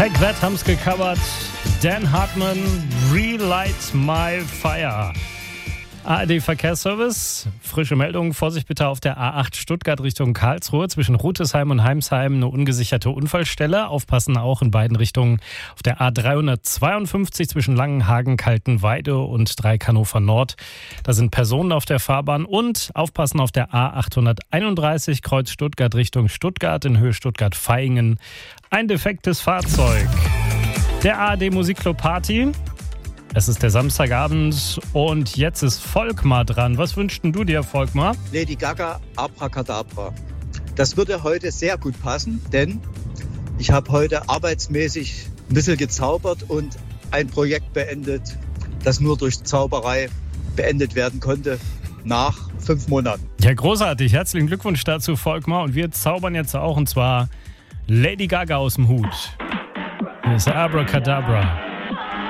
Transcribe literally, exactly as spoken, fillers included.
Take That haben's gecovert. Dan Hartman, Relight My Fire. A R D-Verkehrsservice, frische Meldung, Vorsicht bitte auf der A acht Stuttgart Richtung Karlsruhe. Zwischen Rutesheim und Heimsheim eine ungesicherte Unfallstelle. Aufpassen auch in beiden Richtungen auf der A dreihundertzweiundfünfzig zwischen Langenhagen, Kaltenweide und Dreieck Hannover Nord. Da sind Personen auf der Fahrbahn. Und aufpassen auf der A achthunderteinunddreißig Kreuz Stuttgart Richtung Stuttgart in Höhe Stuttgart-Vaihingen. Ein defektes Fahrzeug. Der A R D-Musikclub Party. Es ist der Samstagabend und jetzt ist Volkmar dran. Was wünschst denn du dir, Volkmar? Lady Gaga, Abracadabra. Das würde heute sehr gut passen, denn ich habe heute arbeitsmäßig ein bisschen gezaubert und ein Projekt beendet, das nur durch Zauberei beendet werden konnte, nach fünf Monaten. Ja, großartig. Herzlichen Glückwunsch dazu, Volkmar. Und wir zaubern jetzt auch, und zwar Lady Gaga aus dem Hut. Hier ist Abracadabra.